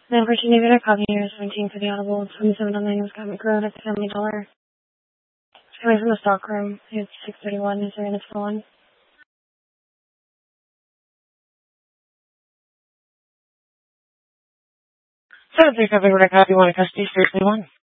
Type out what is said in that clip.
Then Christian David, I copy you 17 for the audible. 27 on the Scott Road at the Family Dollar. Coming from the stock room. It's 6:31. Is there an still on? 735 Rebecca, you want to custody 331?